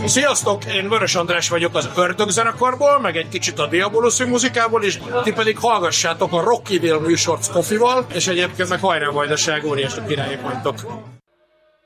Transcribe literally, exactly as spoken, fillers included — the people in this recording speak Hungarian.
Sziasztok, én Vörös András vagyok az Ördög zenekarból, meg egy kicsit a Diabolus muzikából, és ti pedig hallgassátok a Rockiville műsort Kofival, és egyébként meg hajrá Vajdaság, óriási királyok vagytok.